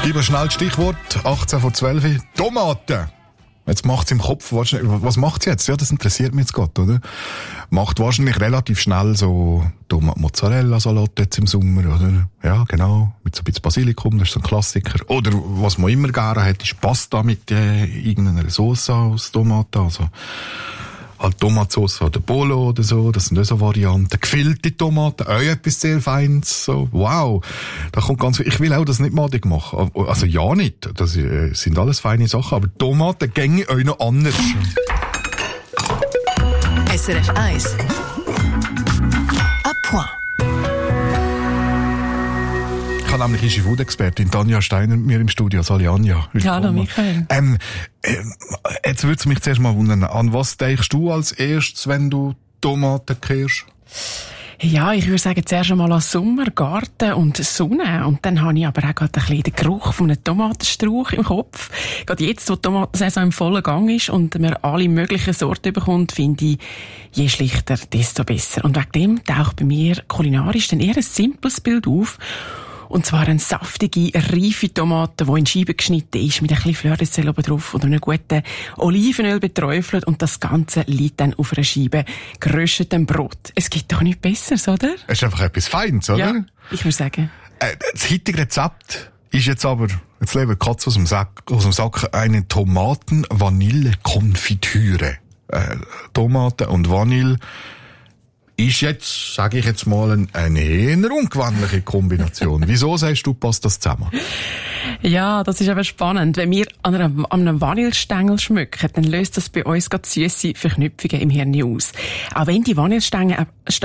Gib mir schnell das Stichwort, 18 vor 12, Tomaten. Jetzt macht sie im Kopf, was macht sie jetzt? Ja, das interessiert mich jetzt gerade, oder? Macht wahrscheinlich relativ schnell so Mozzarella-Salat jetzt im Sommer, oder? Ja, genau. Mit so ein bisschen Basilikum, das ist so ein Klassiker. Oder was man immer gerne hat, ist Pasta mit irgendeiner Sauce aus Tomaten, also halt Tomatsauce oder Bolo oder so, das sind auch so Varianten. Gefüllte Tomaten, auch etwas sehr Feines, so, wow. Da kommt ganz viel. Ich will auch das nicht madig machen. Also ja nicht, das sind alles feine Sachen, aber Tomaten gänge auch noch anders. SRF 1 à point. Ich habe nämlich unsere Food-Expertin Tanja Steiner mit mir im Studio. Sali Anja. Hallo Michael. Jetzt würde es mich zuerst mal wundern, an was denkst du als erstes, wenn du Tomaten kehrst? Ja, ich würde sagen, zuerst einmal an Sommer, Garten und Sonne. Und dann habe ich aber auch gerade ein bisschen den Geruch von einem Tomatenstrauch im Kopf. Gerade jetzt, wo die Tomatensaison im vollen Gang ist und man alle möglichen Sorten bekommt, finde ich, je schlichter, desto besser. Und wegen dem taucht bei mir kulinarisch dann eher ein simples Bild auf. Und zwar eine saftige, reife Tomate, die in Scheiben geschnitten ist, mit ein bisschen Fleur de Sel oben drauf und einem guten Olivenöl beträufelt. Und das Ganze liegt dann auf einer Scheibe geröstetem Brot. Es gibt doch nichts Besseres, oder? Es ist einfach etwas Feines, oder? Ja, ich würde sagen. Das heutige Rezept ist jetzt aber, jetzt leben die Katze aus dem Sack, eine Tomaten-Vanille-Konfitüre. Tomaten und Vanille ist jetzt, sage ich jetzt mal, eine eher ungewöhnliche Kombination. Wieso sagst du, passt das zusammen? Ja, das ist aber spannend. Wenn wir an einem Vanillestängel schmücken, dann löst das bei uns gerade süsse Verknüpfungen im Hirn aus. Auch wenn die Vanillestange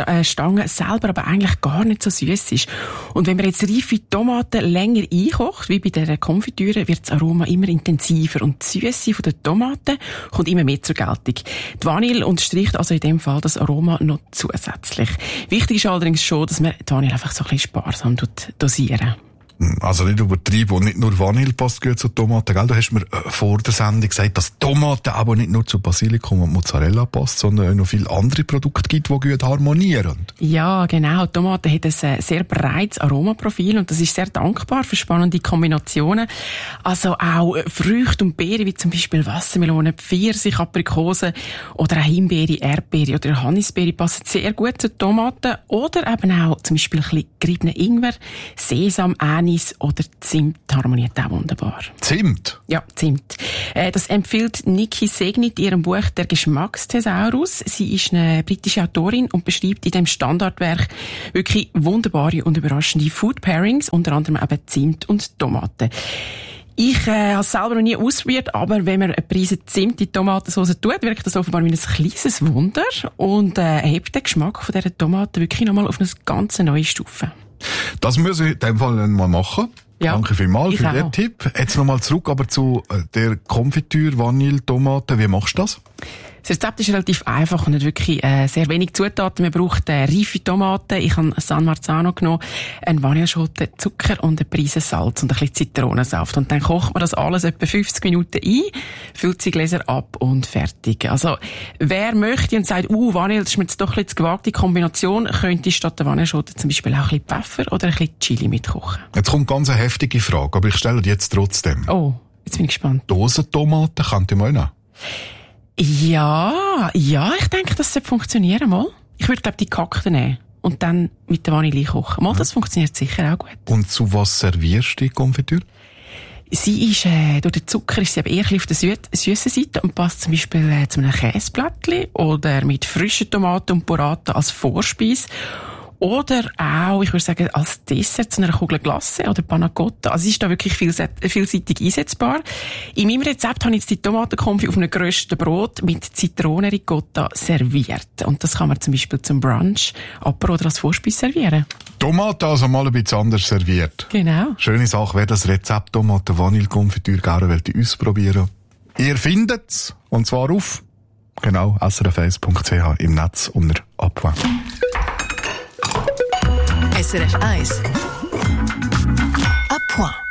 selber aber eigentlich gar nicht so süß ist. Und wenn man jetzt reife Tomaten länger einkocht, wie bei der Konfitüre, wird das Aroma immer intensiver und die Süße von den Tomaten kommt immer mehr zur Geltung. Die Vanille unterstreicht also in dem Fall das Aroma noch zusätzlich. Wichtig ist allerdings schon, dass man die Vanille einfach so ein bisschen sparsam dosieren. Also nicht übertrieben und nicht nur Vanille passt gut zu Tomaten, gell? Du hast mir vor der Sendung gesagt, dass Tomaten aber nicht nur zu Basilikum und Mozzarella passt, sondern auch noch viele andere Produkte gibt, die gut harmonieren. Ja, genau. Tomaten haben ein sehr breites Aromaprofil und das ist sehr dankbar für spannende Kombinationen. Also auch Früchte und Beeren, wie zum Beispiel Wassermelone, Pfirsich, Aprikosen oder auch Himbeere, Erdbeere oder Johannisbeere passen sehr gut zu Tomaten. Oder eben auch zum Beispiel ein bisschen geriebenen Ingwer, Sesam, Anis oder Zimt harmoniert auch wunderbar. Zimt? Ja, Zimt. Das empfiehlt Niki Segnit in ihrem Buch «Der Geschmacksthesaurus». Sie ist eine britische Autorin und beschreibt in dem Standardwerk wirklich wunderbare und überraschende Food Pairings, unter anderem eben Zimt und Tomaten. Ich habe es selber noch nie ausprobiert, aber wenn man eine Prise Zimt in die Tomatensauce tut, wirkt das offenbar wie ein kleines Wunder und hebt den Geschmack von dieser Tomate wirklich nochmal auf eine ganz neue Stufe. Das muss ich in dem Fall mal machen. Ja, danke vielmals für den Tipp. Jetzt nochmal zurück aber zu der Konfitüre, Vanille, Tomaten. Wie machst du das? Das Rezept ist relativ einfach und hat wirklich sehr wenig Zutaten. Man braucht reife Tomaten. Ich habe San Marzano genommen, eine Vanilleschote, Zucker und eine Prise Salz und ein bisschen Zitronensaft. Und dann kocht man das alles etwa 50 Minuten ein, füllt die Gläser ab und fertig. Also, wer möchte und sagt, Vanille, das ist mir jetzt doch ein bisschen zu gewagte Kombination, könnte statt der Vanilleschote zum Beispiel auch ein bisschen Pfeffer oder ein bisschen Chili mitkochen. Jetzt kommt ganz eine heftige Frage, aber ich stelle die jetzt trotzdem. Oh, jetzt bin ich gespannt. Dosentomaten könnte man auch noch. Ja, ich denke, das sollte funktionieren, mal. Ich würde, glaube ich, die Gehackten nehmen und dann mit der Vanille kochen. Mal, das funktioniert sicher auch gut. Und zu was servierst du die Konfitüre? Sie ist, durch den Zucker ist sie aber eher auf der süßen Seite und passt zum Beispiel zu einem Käseblättchen oder mit frischen Tomaten und Burrata als Vorspeise. Oder auch, ich würde sagen, als Dessert zu einer Kugel Glace oder Panna Cotta. Also, sie ist da wirklich vielseitig einsetzbar. In meinem Rezept habe ich jetzt die Tomatenkonfi auf einem gerösteten Brot mit Zitronenricotta serviert. Und das kann man zum Beispiel zum Brunch, Apero oder als Vorspeise servieren. Tomaten also mal ein bisschen anders serviert. Genau. Schöne Sache, wer das Rezept Tomaten-Vanille-Konfitüre gerne wollte ausprobieren. Ihr findet's. Und zwar auf, genau, srf1.ch im Netz unter Abwand. SRF 1 à point.